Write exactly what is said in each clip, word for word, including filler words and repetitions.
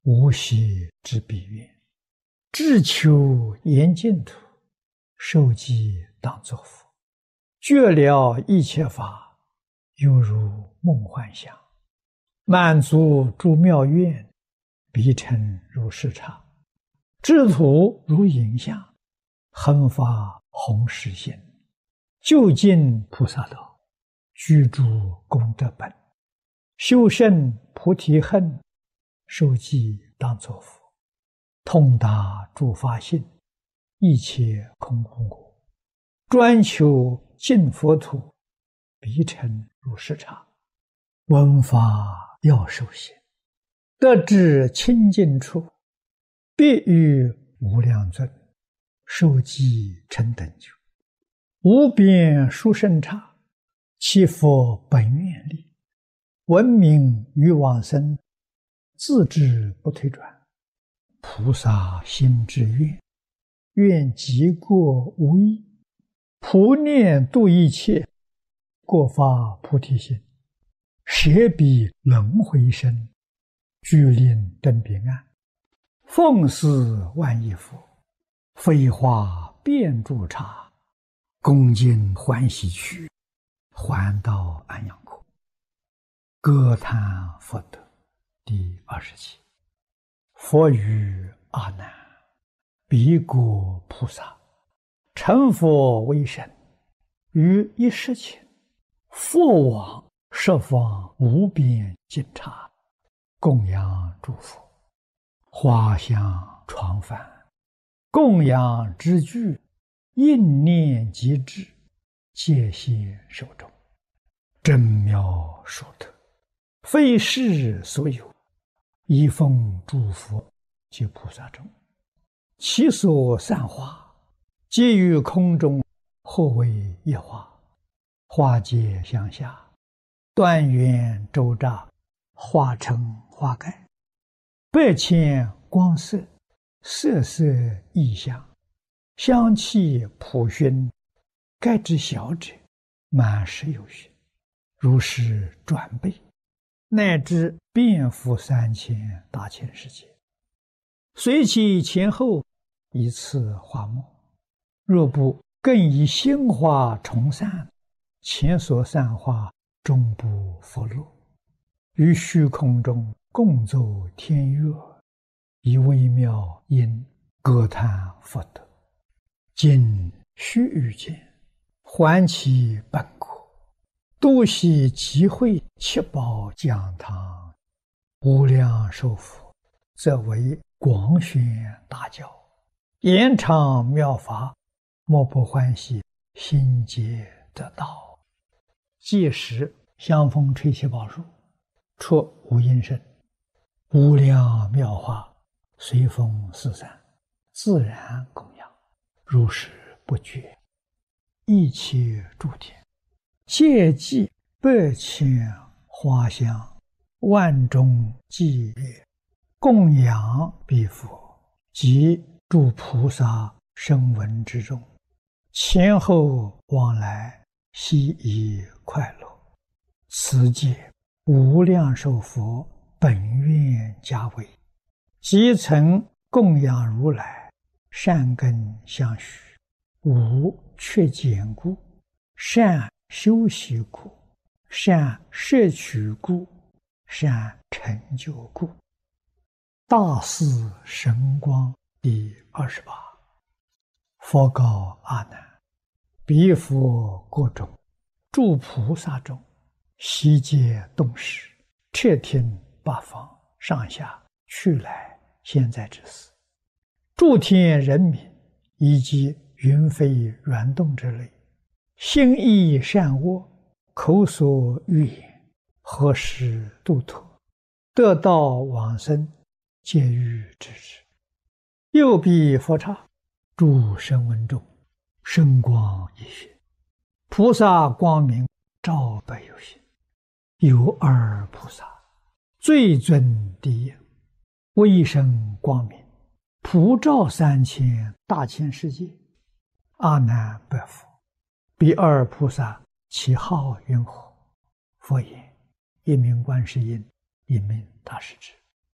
无暇之彼愿，志求言净土，受记当作佛。觉了一切法，犹如梦幻想，满足诸妙愿，必成如是刹。智土如影像，恒发弘誓心，究竟菩萨道，居住功德本，修胜菩提恨，受记当作佛。通达诸法性，一切空无我，专求净佛土，必成如是刹。闻法要受行，得至清净处，必遇无量尊，受记成等觉，无边殊胜刹，其佛本愿力，闻名于往生，自知不退转。菩萨心之愿，愿极过无益，普念度一切，过发菩提心，舍彼轮回身，具令登彼岸，奉事万亿佛，飞花遍诸刹，恭敬欢喜去，还到安阳国。歌叹佛德第二十七。佛语阿难：彼国菩萨成佛为身，于一时前，复往十方无边尽刹，供养诸佛，花香床幡，供养之具，应念即至，戒现手中，真妙殊特，非世所有，一奉诸佛及菩萨中，其所散花，皆于空中，或为一花，花皆相下，断缘周匝，化成花盖，百千光色，色色异香，香气普熏，盖之小者，满十有余，如是转倍，乃至遍覆三千大千世界，随其前后，以次花末。若不更以心花重散，前所散花终不复落。于虚空中共奏天乐，以微妙音歌叹佛德。今须臾间，还其本国，度悉集会七宝讲堂，无量寿佛，则为广宣大教，延长妙法，莫不欢喜，心皆得道。届时香风吹七宝树，出无音声，无量妙法随风四散，自然供养，如是不绝。一切诸天皆记百千花香，万众伎乐，供养彼佛及诸菩萨声闻之中，前后往来，悉以快乐。此界无量寿佛本愿家为，即曾供养如来，善根相续，无缺减故，善修习故，善摄取故，善成就故。大士神光第二十八。佛告阿难：彼佛国中，诸菩萨中，悉皆动识，彻听八方上下去来现在之事，诸天人民以及云飞软动之类，心意善恶，口所欲言，何时度脱，得道往生，皆欲知之。又彼佛刹，诸声闻中，声光一现，菩萨光明照百有心。有二菩萨，最尊第一，威声光明，普照三千大千世界。阿难白佛：彼二菩萨其号云何？佛言：一名观世音，一名大势至。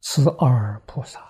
此二菩萨